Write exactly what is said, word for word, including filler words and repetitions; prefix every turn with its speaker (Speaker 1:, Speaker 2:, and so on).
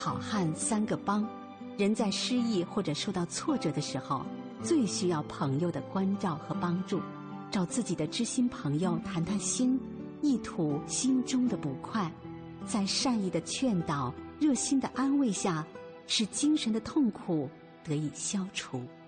Speaker 1: 好汉三个帮，人在失意或者受到挫折的时候，最需要朋友的关照和帮助。找自己的知心朋友谈谈心，一吐心中的不快，在善意的劝导、热心的安慰下，使精神的痛苦得以消除。